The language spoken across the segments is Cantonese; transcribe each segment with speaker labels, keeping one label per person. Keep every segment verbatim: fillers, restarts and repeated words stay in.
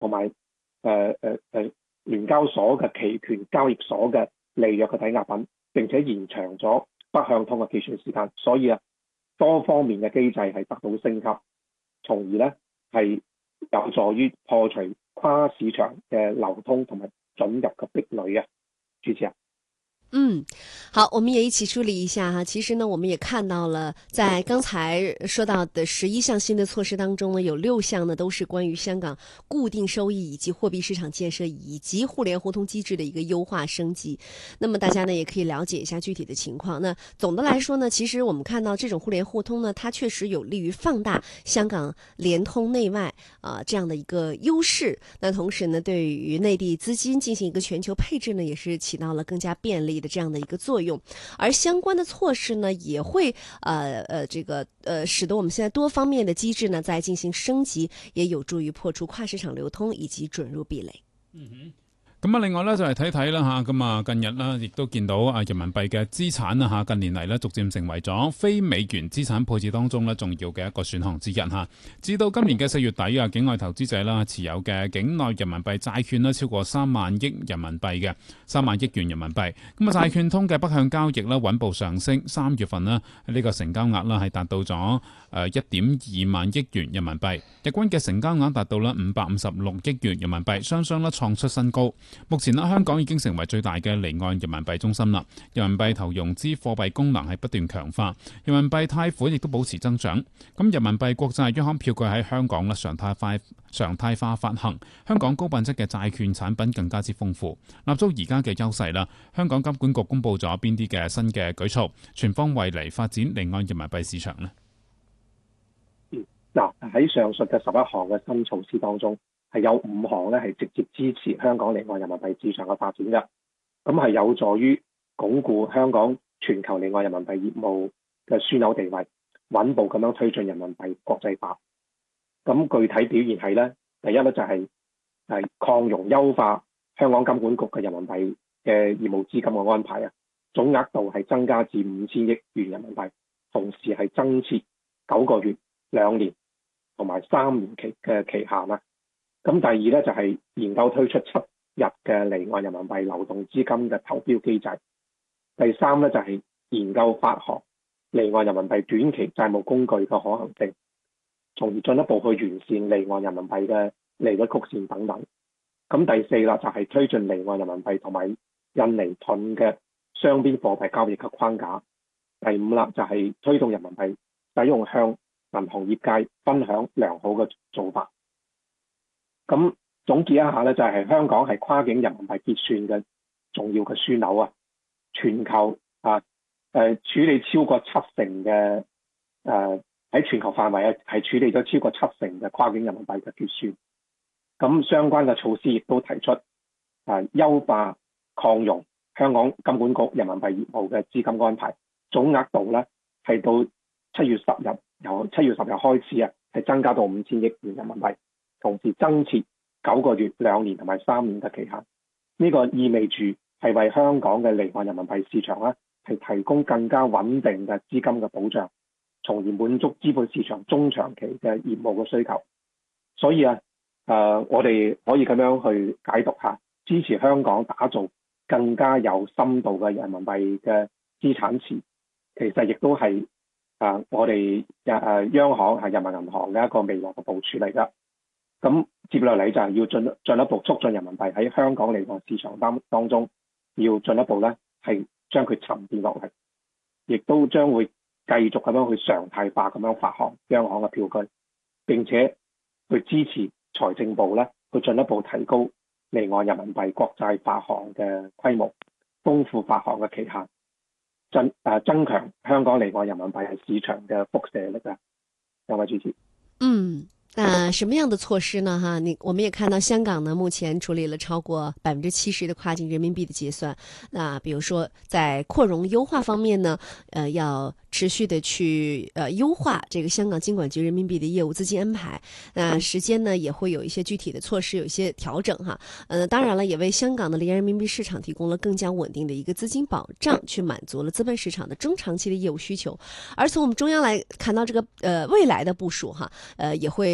Speaker 1: 同埋誒誒誒聯交所嘅期權交易所嘅離約嘅抵押品，並且延長咗北向通嘅結算時間，所以啊多方面嘅機制係得到升級，從而咧係有助於破除跨市場嘅流通同埋准入嘅壁壘啊。主持人。
Speaker 2: 嗯，好，我们也一起梳理一下哈。其实呢，我们也看到了，在刚才说到的十一项新的措施当中呢，有六项呢都是关于香港固定收益以及货币市场建设以及互联互通机制的一个优化升级。那么大家呢也可以了解一下具体的情况。那总的来说呢，其实我们看到这种互联互通呢，它确实有利于放大香港联通内外啊、呃、这样的一个优势。那同时呢，对于内地资金进行一个全球配置呢，也是起到了更加便利的这样的一个作用，而相关的措施呢，也会呃呃这个呃使得我们现在多方面的机制呢在进行升级，也有助于破除跨市场流通以及准入壁垒。
Speaker 3: 嗯哼。咁啊，另外咧就嚟睇睇啦嚇，咁啊近日啦，亦都見到啊人民幣嘅資產啊嚇，近年嚟咧逐漸成為咗非美元資產配置當中咧重要嘅一個選項之一嚇。至到今年嘅四月底啊，境外投資者啦持有嘅境內人民幣債券咧超過三萬億人民幣嘅三萬億元人民幣。咁啊債券通嘅北向交易咧穩步上升，三月份呢，呢個成交額啦係達到咗誒一點二萬億元人民幣，日均嘅成交額達到咧五百五十六億元人民幣，雙雙咧創出新高。目前咧，香港已經成為最大嘅離岸人民幣中心啦。人民幣投融資貨幣功能係不斷強化，人民幣貸款亦都保持增長。咁人民幣國債央行票據喺香港咧常態化常態化發行，香港高品質嘅債券產品更加之豐富，立足而家嘅優勢啦。香港金管局公布咗邊啲嘅新嘅舉措，全方位嚟發展離岸人民幣市場呢？
Speaker 1: 嗯，嗱喺上述嘅十一項嘅新措施當中，係有五項咧係直接支持香港離岸人民幣市場嘅發展嘅，咁係有助於鞏固香港全球離岸人民幣業務嘅樞紐地位，穩步咁樣推進人民幣國際化。咁具體表現係咧，第一咧就係係擴容優化香港金管局嘅人民幣嘅業務資金嘅安排啊，總額度係增加至五千億元人民幣，同時係增設九個月、兩年同埋三年期嘅期限啊。咁第二咧就係研究推出七日嘅離岸人民幣流動資金嘅投標機制。第三咧就係研究發行離岸人民幣短期債務工具嘅可行性，從而進一步去完善離岸人民幣嘅利率曲線等等。咁第四啦就係推進離岸人民幣同埋印尼盾嘅雙邊貨幣交易嘅框架。第五啦就係推動人民幣使用向銀行業界分享良好嘅做法。咁總結一下咧，就係香港係跨境人民幣結算嘅重要嘅樞紐啊！全球啊誒處理超過七成嘅誒喺全球範圍啊，係處理咗超過七成嘅跨境人民幣嘅結算。咁相關嘅措施亦都提出啊優化擴容香港金管局人民幣業務嘅資金安排，總額度咧係到七月十日由七月十日開始啊，係增加到五千億元人民幣。同時增設九個月、兩年同埋三年嘅期限，呢個意味住係為香港嘅離岸人民幣市場咧係提供更加穩定嘅資金嘅保障，從而滿足資本市場中長期嘅業務嘅需求。所以啊，誒、呃、我哋可以咁樣去解讀下，支持香港打造更加有深度嘅人民幣嘅資產池，其實亦都係誒、呃、我哋誒、呃、央行係人民銀行嘅一個未來嘅部署嚟㗎。咁接落嚟就係要進進一步促進人民幣喺香港離岸市場當當中，要進一步咧係將佢沉澱落嚟，亦都將會繼續咁樣去常態化咁樣發行央行嘅票據，並且去支持財政部咧去進一步提高離岸人民幣國債發行嘅規模，豐富發行嘅期限，增誒增強香港離岸人民幣係市場嘅輻射力啊！兩位主持，
Speaker 2: 嗯。那什麼樣的措施呢？哈，你我們也看到香港呢，目前處理了超過百分之七十的跨境人民幣的結算。那比如說在擴容優化方面呢，呃，要持續的去呃優化這個香港金管局人民幣的業務資金安排。那時間呢也會有一些具體的措施，有一些調整哈。呃，當然了，也為香港的離岸人民幣市場提供了更加穩定的一個資金保障，去滿足了資本市場的中長期的業務需求。而從我們中央來看到這個呃未來的部署哈，呃，也會。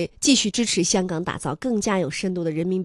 Speaker 2: 會繼續支持香港打造更加有深度的人民幣